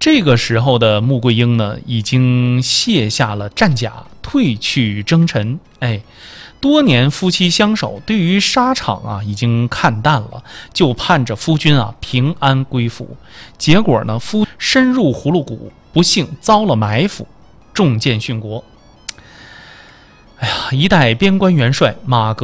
这个时候的穆桂英呢，已经卸下了战甲，退去征尘。多年夫妻相守，对于沙场啊已经看淡了，就盼着夫君啊平安归府。结果呢，夫深入葫芦谷，不幸遭了埋伏，中箭殉国。一代边关元帅马革